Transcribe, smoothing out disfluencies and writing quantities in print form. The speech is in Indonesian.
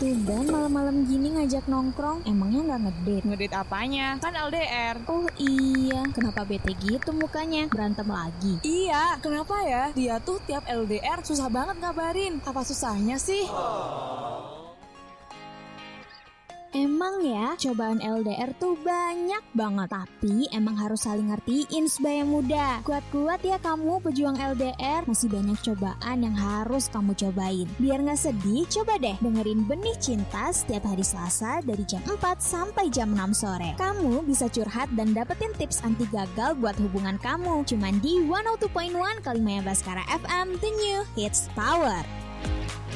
Tumben malam-malam gini ngajak nongkrong, emangnya nggak ngedate? Ngedate apanya? Kan LDR. Oh iya, kenapa bete gitu mukanya? Berantem lagi? Iya, kenapa ya? Dia tuh tiap LDR susah banget ngabarin. Apa susahnya sih? Emang ya, cobaan LDR tuh banyak banget. Tapi emang harus saling ngertiin sebaya muda. Kuat-kuat ya kamu pejuang LDR. Masih banyak cobaan yang harus kamu cobain. Biar gak sedih, coba deh dengerin Benih Cinta setiap hari Selasa dari jam 4 sampai jam 6 sore. Kamu bisa curhat dan dapetin tips anti gagal buat hubungan kamu. Cuman di 102.1 Kalimaya Baskara FM, The New Hits Power.